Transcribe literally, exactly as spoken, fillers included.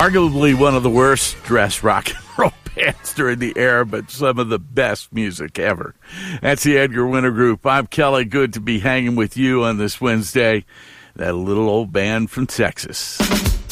Arguably one of the worst dressed rock and roll bands during the era, but some of the best music ever. That's the Edgar Winter Group. I'm Kelly. Good to be hanging with you on this Wednesday. That little old band from Texas.